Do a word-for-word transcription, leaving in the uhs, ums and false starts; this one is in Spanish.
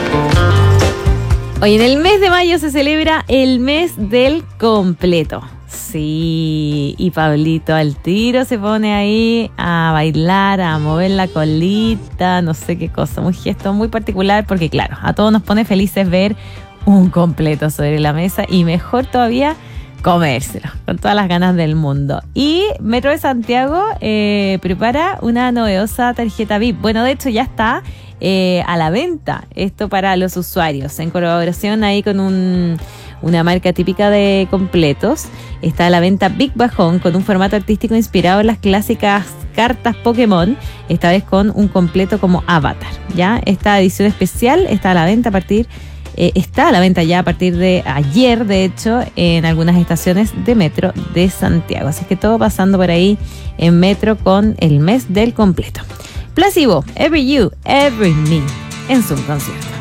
Hoy en el mes de mayo se celebra el mes del completo. Sí, y Pablito al tiro se pone ahí a bailar, a mover la colita, no sé qué cosa, un gesto muy particular porque claro, a todos nos pone felices ver un completo sobre la mesa y mejor todavía comérselo, con todas las ganas del mundo. Y Metro de Santiago eh, prepara una novedosa tarjeta V I P. Bueno, de hecho ya está eh, a la venta esto para los usuarios, en colaboración ahí con un, una marca típica de completos. Está a la venta Big Bajón con un formato artístico inspirado en las clásicas cartas Pokémon, esta vez con un completo como avatar. ¿Ya? Esta edición especial está a la venta a partir Eh, está a la venta ya a partir de ayer, de hecho, en algunas estaciones de Metro de Santiago. Así que todo pasando por ahí en Metro con el mes del completo. Placebo, Every You, Every Me, en su concierto.